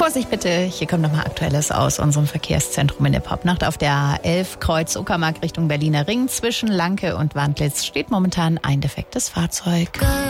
Vorsicht bitte, hier kommt nochmal Aktuelles aus unserem Verkehrszentrum in der Popnacht. Auf der A11 Kreuz Uckermark Richtung Berliner Ring zwischen Lanke und Wandlitz steht momentan ein defektes Fahrzeug.